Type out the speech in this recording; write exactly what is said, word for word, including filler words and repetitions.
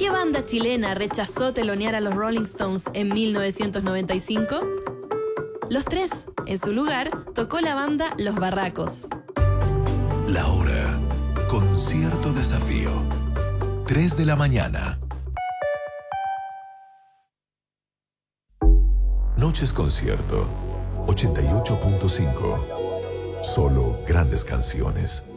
¿Qué banda chilena rechazó telonear a los Rolling Stones en mil novecientos noventa y cinco? Los Tres. En su lugar, tocó la banda Los Barracos. La hora. Concierto Desafío. tres de la mañana. Noches Concierto. ochenta y ocho punto cinco. Solo grandes canciones.